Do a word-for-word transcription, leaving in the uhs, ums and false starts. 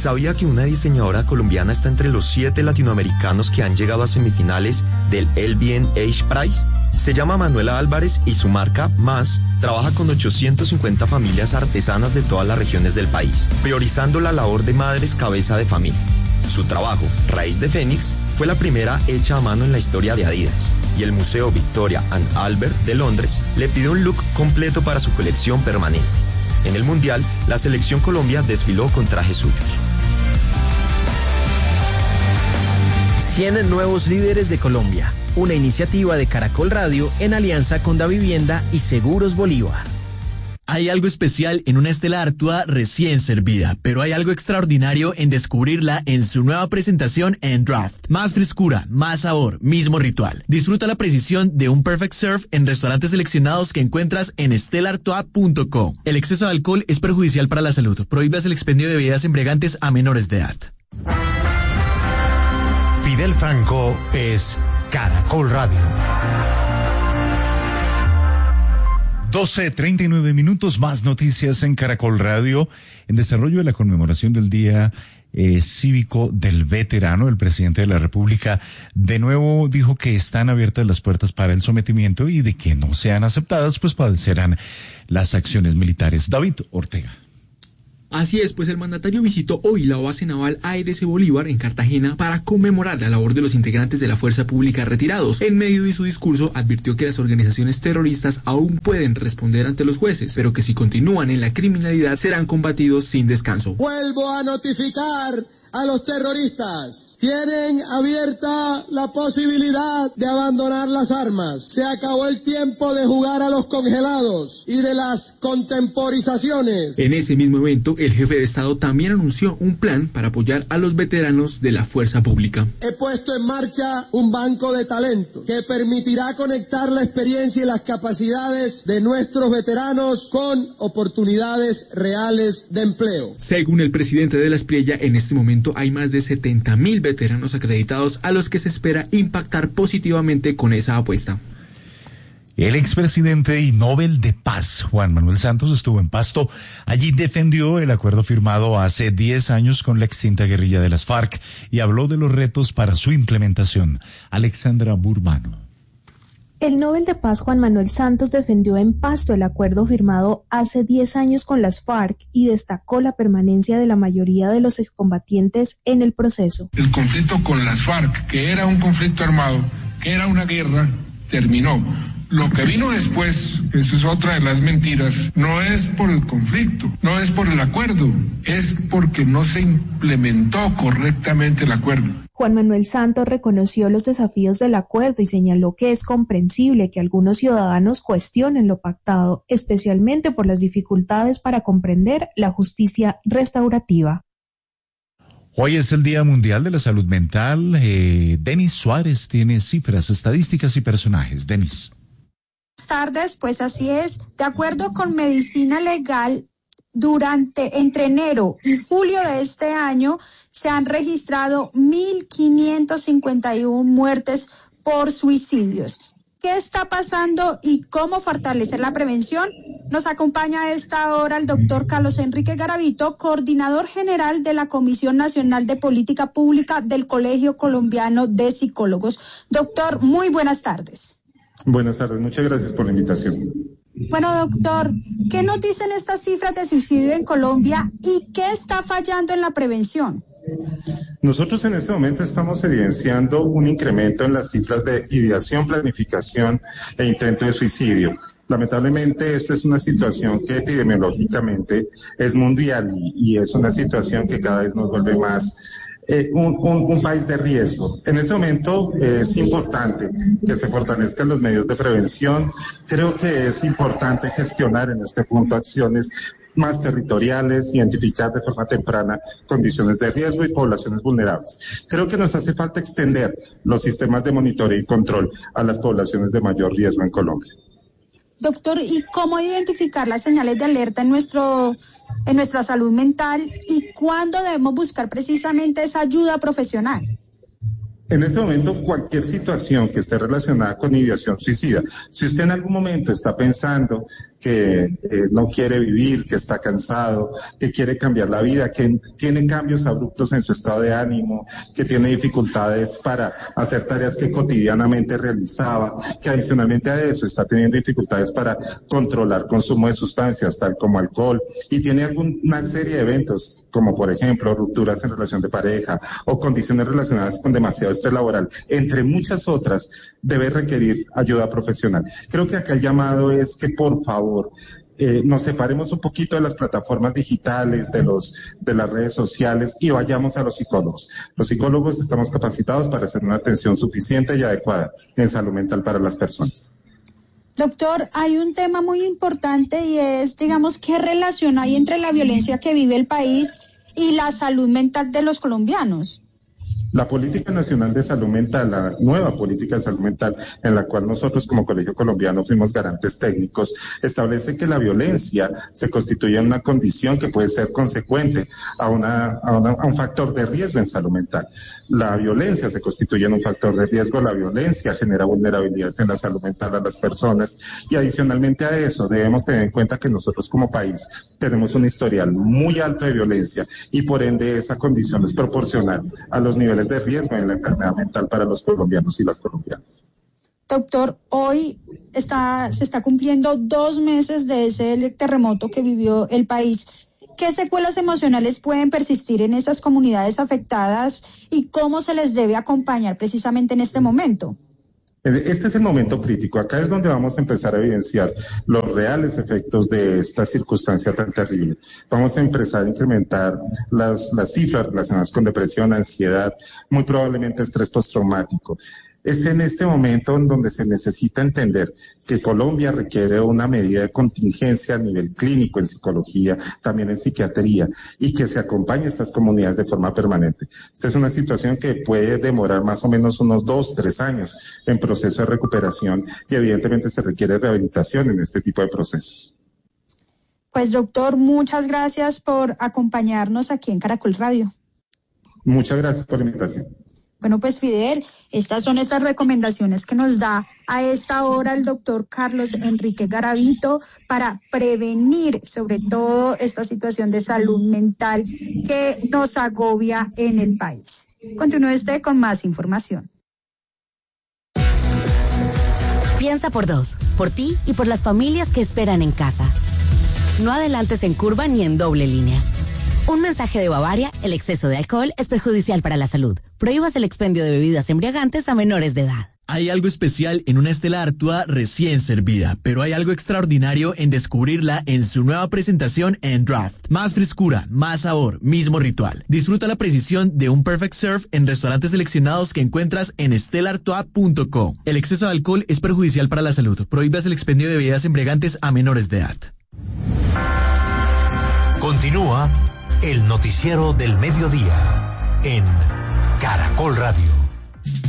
¿Sabía que una diseñadora colombiana está entre los siete latinoamericanos que han llegado a semifinales del L V N H Prize? Se llama Manuela Álvarez y su marca, Más, trabaja con ochocientas cincuenta familias artesanas de todas las regiones del país, priorizando la labor de madres cabeza de familia. Su trabajo, Raíz de Fénix, fue la primera hecha a mano en la historia de Adidas, y el Museo Victoria and Albert de Londres le pidió un look completo para su colección permanente. En el Mundial, la selección Colombia desfiló con trajes suyos. cien nuevos líderes de Colombia, una iniciativa de Caracol Radio en alianza con Davivienda y Seguros Bolívar. Hay algo especial en una Stella Artois recién servida, pero hay algo extraordinario en descubrirla en su nueva presentación en Draft. Más frescura, más sabor, mismo ritual. Disfruta la precisión de un Perfect Serve en restaurantes seleccionados que encuentras en stella artois punto co. El exceso de alcohol es perjudicial para la salud. Prohíbas el expendio de bebidas embriagantes a menores de edad. Fidel Franco es Caracol Radio. doce treinta y nueve minutos, más noticias en Caracol Radio. En desarrollo de la conmemoración del Día eh, Cívico del Veterano, el presidente de la República de nuevo dijo que están abiertas las puertas para el sometimiento y de que no sean aceptadas, pues padecerán las acciones militares. David Ortega. Así es, pues el mandatario visitó hoy la base naval A R C Bolívar en Cartagena para conmemorar la labor de los integrantes de la fuerza pública retirados. En medio de su discurso advirtió que las organizaciones terroristas aún pueden responder ante los jueces, pero que si continúan en la criminalidad serán combatidos sin descanso. Vuelvo a notificar a los terroristas. Tienen abierta la posibilidad de abandonar las armas. Se acabó el tiempo de jugar a los congelados y de las contemporizaciones. En ese mismo evento, el jefe de Estado también anunció un plan para apoyar a los veteranos de la fuerza pública. He puesto en marcha un banco de talento que permitirá conectar la experiencia y las capacidades de nuestros veteranos con oportunidades reales de empleo. Según el presidente de la Espriella, en este momento hay más de setenta mil veteranos acreditados a los que se espera impactar positivamente con esa apuesta. El expresidente y Nobel de Paz, Juan Manuel Santos, estuvo en Pasto. Allí defendió el acuerdo firmado hace diez años con la extinta guerrilla de las FARC y habló de los retos para su implementación. Alexandra Burbano. El Nobel de Paz Juan Manuel Santos defendió en Pasto el acuerdo firmado hace diez años con las FARC y destacó la permanencia de la mayoría de los excombatientes en el proceso. El conflicto con las FARC, que era un conflicto armado, que era una guerra, terminó. Lo que vino después, eso es otra de las mentiras, no es por el conflicto, no es por el acuerdo, es porque no se implementó correctamente el acuerdo. Juan Manuel Santos reconoció los desafíos del acuerdo y señaló que es comprensible que algunos ciudadanos cuestionen lo pactado, especialmente por las dificultades para comprender la justicia restaurativa. Hoy es el Día Mundial de la Salud Mental. Eh, Denis Suárez tiene cifras, estadísticas y personajes. Denis. Buenas tardes, pues así es. De acuerdo con Medicina Legal, durante entre enero y julio de este año se han registrado mil quinientas cincuenta y una muertes por suicidios. ¿Qué está pasando y cómo fortalecer la prevención? Nos acompaña a esta hora el doctor Carlos Enrique Garavito, coordinador general de la Comisión Nacional de Política Pública del Colegio Colombiano de Psicólogos. Doctor, muy buenas tardes. Buenas tardes, muchas gracias por la invitación. Bueno, doctor, ¿qué nos dicen estas cifras de suicidio en Colombia y qué está fallando en la prevención? Nosotros en este momento estamos evidenciando un incremento en las cifras de ideación, planificación e intento de suicidio. Lamentablemente esta es una situación que epidemiológicamente es mundial y, y es una situación que cada vez nos vuelve más Eh, un, un, un país de riesgo. En este momento eh, es importante que se fortalezcan los medios de prevención. Creo que es importante gestionar en este punto acciones más territoriales, identificar de forma temprana condiciones de riesgo y poblaciones vulnerables. Creo que nos hace falta extender los sistemas de monitoreo y control a las poblaciones de mayor riesgo en Colombia. Doctor, ¿y cómo identificar las señales de alerta en nuestro en nuestra salud mental y cuándo debemos buscar precisamente esa ayuda profesional? En este momento, cualquier situación que esté relacionada con ideación suicida, si usted en algún momento está pensando que eh, no quiere vivir, que está cansado, que quiere cambiar la vida, que tiene cambios abruptos en su estado de ánimo, que tiene dificultades para hacer tareas que cotidianamente realizaba, que adicionalmente a eso está teniendo dificultades para controlar consumo de sustancias, tal como alcohol, y tiene alguna serie de eventos, como por ejemplo rupturas en relación de pareja o condiciones relacionadas con demasiado estrés laboral, entre muchas otras, debe requerir ayuda profesional. Creo que acá el llamado es que por favor eh, nos separemos un poquito de las plataformas digitales, de los de las redes sociales y vayamos a los psicólogos. Los psicólogos estamos capacitados para hacer una atención suficiente y adecuada en salud mental para las personas. Doctor, hay un tema muy importante y es, digamos, ¿qué relación hay entre la violencia que vive el país y la salud mental de los colombianos? La Política Nacional de Salud Mental, la nueva Política de Salud Mental, en la cual nosotros como Colegio Colombiano fuimos garantes técnicos, establece que la violencia se constituye en una condición que puede ser consecuente a, una, a, una, a un factor de riesgo en salud mental. La violencia se constituye en un factor de riesgo, la violencia genera vulnerabilidades en la salud mental a las personas y adicionalmente a eso debemos tener en cuenta que nosotros como país tenemos un historial muy alto de violencia y por ende esa condición es proporcional a los niveles de riesgo en la enfermedad mental para los colombianos y las colombianas. Doctor, hoy está, se está cumpliendo dos meses de ese terremoto que vivió el país. ¿Qué secuelas emocionales pueden persistir en esas comunidades afectadas y cómo se les debe acompañar precisamente en este momento? Este es el momento crítico. Acá es donde vamos a empezar a evidenciar los reales efectos de esta circunstancia tan terrible. Vamos a empezar a incrementar las, las cifras relacionadas con depresión, ansiedad, muy probablemente estrés postraumático. Es en este momento en donde se necesita entender que Colombia requiere una medida de contingencia a nivel clínico en psicología, también en psiquiatría, y que se acompañe a estas comunidades de forma permanente. Esta es una situación que puede demorar más o menos unos dos, tres años en proceso de recuperación y evidentemente se requiere rehabilitación en este tipo de procesos. Pues doctor, muchas gracias por acompañarnos aquí en Caracol Radio. Muchas gracias por la invitación. Bueno, pues Fidel, estas son estas recomendaciones que nos da a esta hora el doctor Carlos Enrique Garavito para prevenir sobre todo esta situación de salud mental que nos agobia en el país. Continúe usted con más información. Piensa por dos, por ti y por las familias que esperan en casa. No adelantes en curva ni en doble línea. Un mensaje de Bavaria: el exceso de alcohol es perjudicial para la salud. Prohíbas el expendio de bebidas embriagantes a menores de edad. Hay algo especial en una Stella Artois recién servida, pero hay algo extraordinario en descubrirla en su nueva presentación en Draft. Más frescura, más sabor, mismo ritual. Disfruta la precisión de un Perfect Serve en restaurantes seleccionados que encuentras en stella artois punto co. El exceso de alcohol es perjudicial para la salud. Prohíbas el expendio de bebidas embriagantes a menores de edad. Continúa el noticiero del mediodía en Caracol Radio.